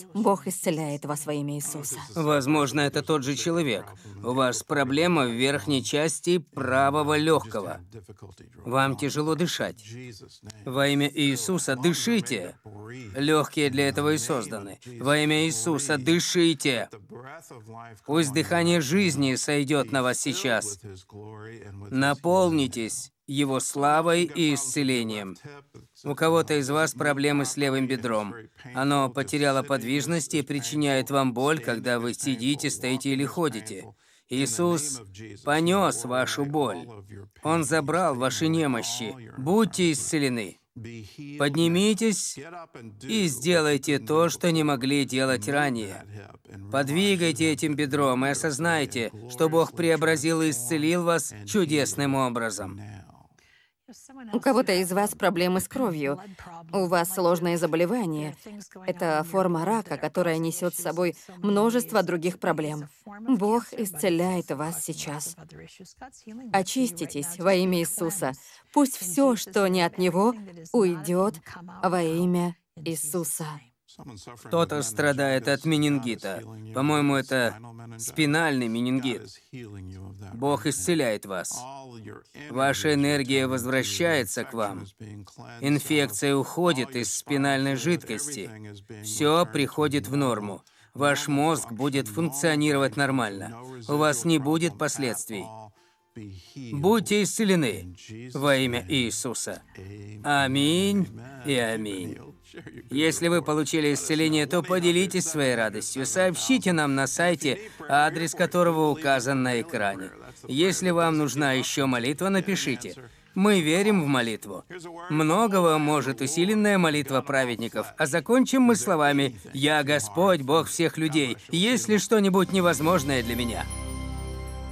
Бог исцеляет вас во имя Иисуса. Возможно, это тот же человек. У вас проблема в верхней части правого легкого. Вам тяжело дышать. Во имя Иисуса дышите. Легкие для этого и созданы. Во имя Иисуса дышите. Пусть дыхание жизни сойдет на вас сейчас. Наполнитесь Его славой и исцелением. У кого-то из вас проблемы с левым бедром. Оно потеряло подвижность и причиняет вам боль, когда вы сидите, стоите или ходите. Иисус понес вашу боль. Он забрал ваши немощи. Будьте исцелены. Поднимитесь и сделайте то, что не могли делать ранее. Подвигайте этим бедром и осознайте, что Бог преобразил и исцелил вас чудесным образом. У кого-то из вас проблемы с кровью. У вас сложное заболевание. Это форма рака, которая несет с собой множество других проблем. Бог исцеляет вас сейчас. Очиститесь во имя Иисуса. Пусть все, что не от Него, уйдет во имя Иисуса. Кто-то страдает от менингита. По-моему, это спинальный менингит. Бог исцеляет вас. Ваша энергия возвращается к вам. Инфекция уходит из спинальной жидкости. Все приходит в норму. Ваш мозг будет функционировать нормально. У вас не будет последствий. Будьте исцелены во имя Иисуса. Аминь и аминь. Если вы получили исцеление, то поделитесь своей радостью. Сообщите нам на сайте, адрес которого указан на экране. Если вам нужна еще молитва, напишите. Мы верим в молитву. Многого может усиленная молитва праведников. А закончим мы словами: «Я Господь, Бог всех людей. Есть ли что-нибудь невозможное для меня?»